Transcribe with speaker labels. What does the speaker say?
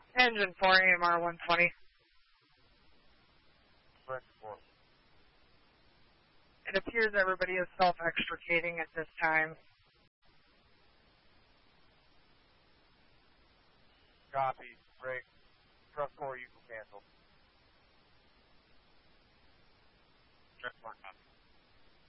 Speaker 1: Engine 4, AMR 120. It appears everybody is self-extricating at this time.
Speaker 2: Copy. Break. Trust 4, you